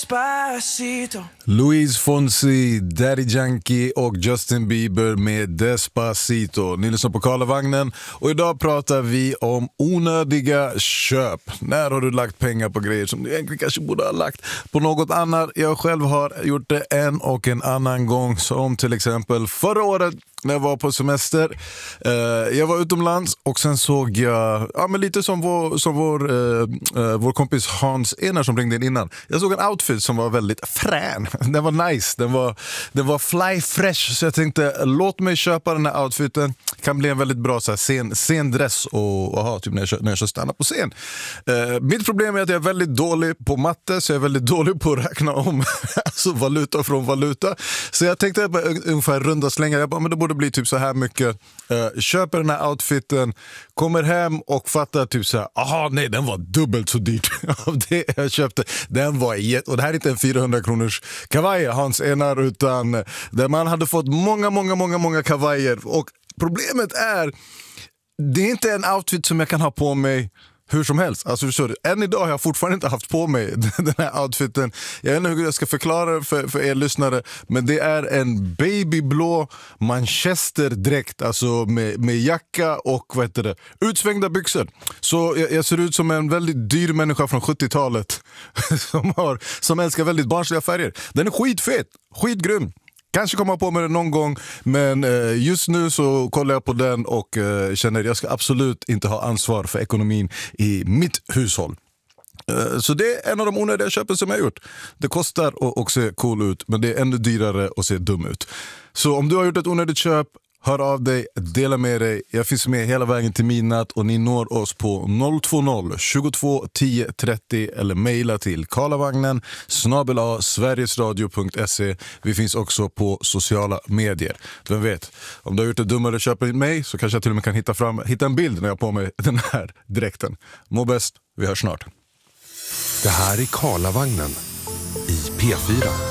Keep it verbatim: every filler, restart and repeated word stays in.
Luis Fonsi, Daddy Yankee och Justin Bieber med Despacito. Ni lyssnar på Karlavagnen och idag pratar vi om onödiga köp. När har du lagt pengar på grejer som du egentligen kanske borde ha lagt på något annat? Jag själv har gjort det en och en annan gång, som till exempel förra året när jag var på semester. Eh, jag var utomlands och sen såg jag, ja, men lite som vår, som vår, eh, eh, vår kompis Hans Enar som ringde in innan. Jag såg en outfit som var väldigt frän. Den var nice, den var, den var fly fresh. Så jag tänkte, låt mig köpa den här outfiten. Kan bli en väldigt bra så här, scen, scendress och, och ha typ när jag, kör, när jag kör stanna på scen. Eh, mitt problem är att jag är väldigt dålig på matte, så jag är väldigt dålig på att räkna om alltså valuta från valuta. Så jag tänkte ungefär runda slänga. Jag bara, men det borde bli typ så här mycket. Uh, köper den här outfiten, kommer hem och fattar typ så här, aha, nej, den var dubbelt så dyrt av det jag köpte. Den var jätt, och det här är inte en fyrahundra kronors kavaj, Hans Enar, utan där man hade fått många, många, många, många kavajer. Och problemet är, det är inte en outfit som jag kan ha på mig hur som helst. Alltså förstår du, än idag har jag fortfarande inte haft på mig den här outfiten. Jag vet inte hur jag ska förklara det för, för er lyssnare, men det är en babyblå manchesterdräkt, alltså med, med jacka och vad heter det, utsvängda byxor. Så jag, jag ser ut som en väldigt dyr människa från sjuttiotalet som, har, som älskar väldigt barnsliga färger. Den är skitfet, skitgrym. Kanske komma på med det någon gång, men eh, just nu så kollar jag på den och eh, känner att jag ska absolut inte ha ansvar för ekonomin i mitt hushåll. Eh, så det är en av de onödiga köpen som jag har gjort. Det kostar att och se cool ut, men det är ännu dyrare att se dum ut. Så om du har gjort ett onödigt köp, hör av dig, dela med dig. Jag finns med hela vägen till midnatt och ni når oss på noll två noll tjugotvå tio trettio eller mejla till karlavagnen snabel-a sverigesradio punkt se. Vi finns också på sociala medier. Vem vet, om du har gjort ett dummare köp än mig så kanske jag till och med kan hitta, fram, hitta en bild när jag har på mig den här dräkten. Må bäst, vi hörs snart. Det här är Karlavagnen i P fyra.